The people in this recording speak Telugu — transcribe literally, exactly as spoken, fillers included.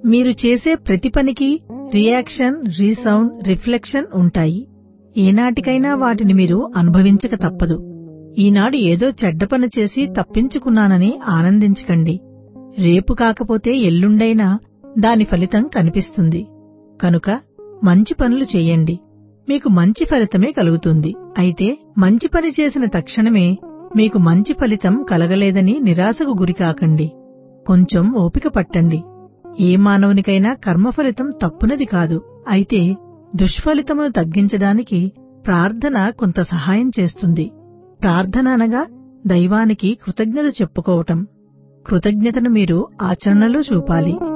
మీరు చేసే ప్రతి పనికి రియాక్షన్, రీసౌండ్, రిఫ్లెక్షన్ ఉంటాయి. ఏనాటికైనా వాటిని మీరు అనుభవించక తప్పదు. ఈనాడు ఏదో చెడ్డ పని చేసి తప్పించుకున్నానని ఆనందించకండి. రేపు కాకపోతే ఎల్లుండైనా దాని ఫలితం కనిపిస్తుంది. కనుక మంచి పనులు చెయ్యండి, మీకు మంచి ఫలితమే కలుగుతుంది. అయితే మంచి పని చేసిన తక్షణమే మీకు మంచి ఫలితం కలగలేదని నిరాశకు గురికాకండి. కొంచెం ఓపిక పట్టండి. ఏ మానవునికైనా కర్మఫలితం తప్పునది కాదు. అయితే దుష్ఫలితమును తగ్గించడానికి ప్రార్థన కొంత సహాయం చేస్తుంది. ప్రార్థన అనగా దైవానికి కృతజ్ఞత చెప్పుకోవటం. కృతజ్ఞతను మీరు ఆచరణలో చూపాలి.